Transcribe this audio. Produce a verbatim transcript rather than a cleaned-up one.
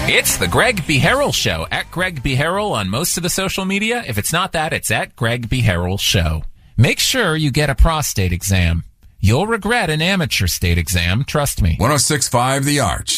It's the Greg B. Harrell Show, at Greg B. Harrell on most of the social media. If it's not that, it's at Greg B. Harrell Show. Make sure you get a prostate exam. You'll regret an amateur state exam, trust me. one oh six point five The Arch.